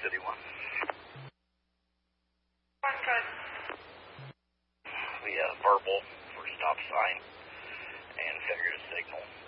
City 1. We have verbal for stop sign and failure to signal.